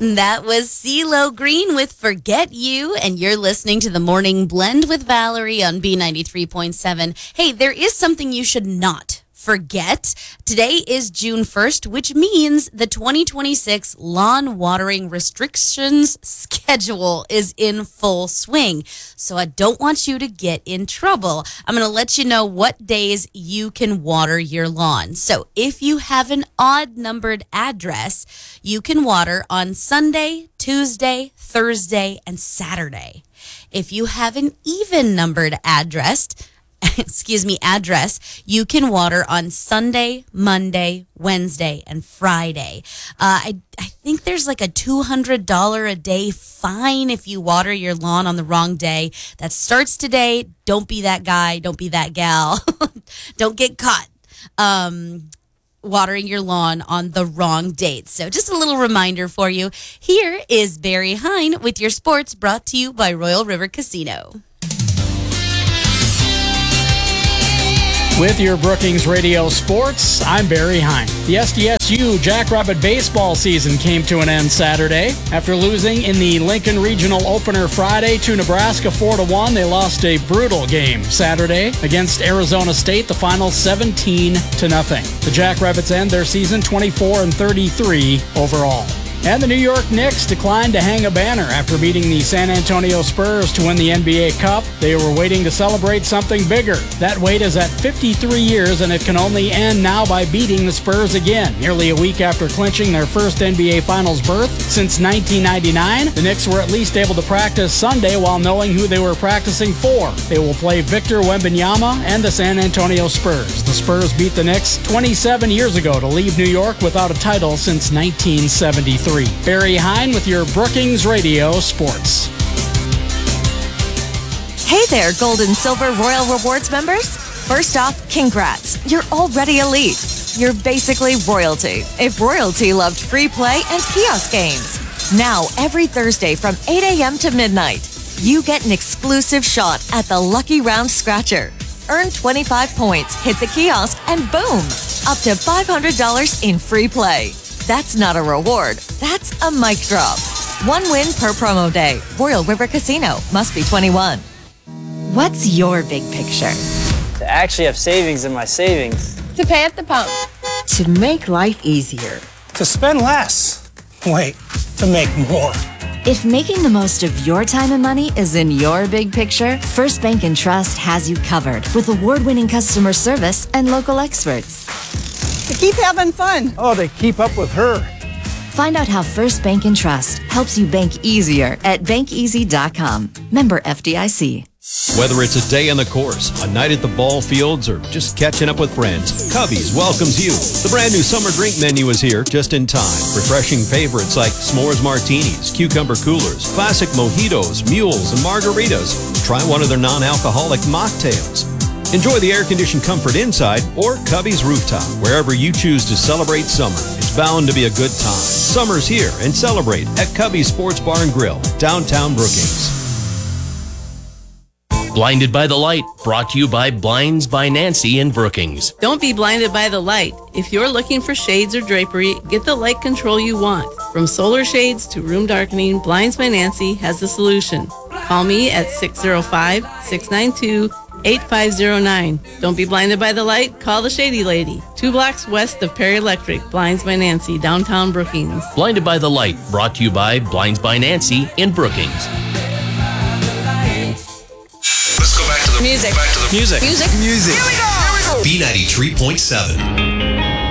That was CeeLo Green with Forget You, and you're listening to the Morning Blend with Valerie on B93.7. Hey, there is something you should not forget. Today is June 1st, which means the 2026 lawn watering restrictions schedule is in full swing. So I don't want you to get in trouble. I'm going to let you know what days you can water your lawn. So if you have an odd numbered address, you can water on Sunday, Tuesday, Thursday, and Saturday. If you have an even numbered address, you can water on Sunday, Monday, Wednesday, and Friday. I think there's like a $200 a day fine if you water your lawn on the wrong day. That starts today. Don't be that guy. Don't be that gal. Don't get caught watering your lawn on the wrong date. So just a little reminder for you. Here is Barry Hine with your sports, brought to you by Royal River Casino. With your Brookings Radio Sports, I'm Barry Hine. The SDSU Jackrabbit baseball season came to an end Saturday. After losing in the Lincoln Regional Opener Friday to Nebraska 4-1, they lost a brutal game Saturday against Arizona State, the final 17-0. The Jackrabbits end their season 24-33 overall. And the New York Knicks declined to hang a banner after beating the San Antonio Spurs to win the NBA Cup. They were waiting to celebrate something bigger. That wait is at 53 years, and it can only end now by beating the Spurs again. Nearly a week after clinching their first NBA Finals berth since 1999, the Knicks were at least able to practice Sunday while knowing who they were practicing for. They will play Victor Wembanyama and the San Antonio Spurs. The Spurs beat the Knicks 27 years ago to leave New York without a title since 1973. Barry Hine with your Brookings Radio Sports. Hey there, Gold and Silver Royal Rewards members. First off, congrats. You're already elite. You're basically royalty. If royalty loved free play and kiosk games. Now, every Thursday from 8 a.m. to midnight, you get an exclusive shot at the Lucky Round Scratcher. Earn 25 points, hit the kiosk, and boom, up to $500 in free play. That's not a reward. That's a mic drop. One win per promo day. Royal River Casino. Must be 21. What's your big picture? To actually have savings in my savings. To pay at the pump. To make life easier. To spend less. Wait, to make more. If making the most of your time and money is in your big picture, First Bank & Trust has you covered with award-winning customer service and local experts. To keep having fun. Oh, to keep up with her. Find out how First Bank & Trust helps you bank easier at bankeasy.com. Member FDIC. Whether it's a day on the course, a night at the ball fields, or just catching up with friends, Cubby's welcomes you. The brand new summer drink menu is here just in time. Refreshing favorites like s'mores martinis, cucumber coolers, classic mojitos, mules, and margaritas. Try one of their non-alcoholic mocktails. Enjoy the air-conditioned comfort inside or Cubby's rooftop. Wherever you choose to celebrate summer, it's bound to be a good time. Summer's here, and celebrate at Cubby's Sports Bar and Grill, downtown Brookings. Blinded by the Light, brought to you by Blinds by Nancy in Brookings. Don't be blinded by the light. If you're looking for shades or drapery, get the light control you want. From solar shades to room darkening, Blinds by Nancy has the solution. Call me at 605-692-8509. Don't be blinded by the light. Call the Shady Lady. 2 blocks west of Perry Electric. Blinds by Nancy, downtown Brookings. Blinded by the Light, brought to you by Blinds by Nancy in Brookings. Let's go back to the music. Back to the music. Music. Here we go. B93.7.